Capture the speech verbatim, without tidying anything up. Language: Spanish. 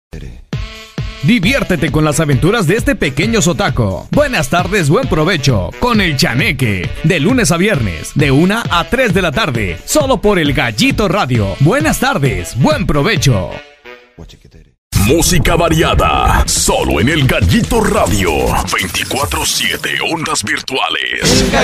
Diviértete con las aventuras de este pequeño zotaco. Buenas tardes, buen provecho con el Chaneque. De lunes a viernes, de una a tres de la tarde. Solo por el Gallito Radio. Buenas tardes, buen provecho. Música variada, solo en el Gallito Radio. veinticuatro siete ondas virtuales.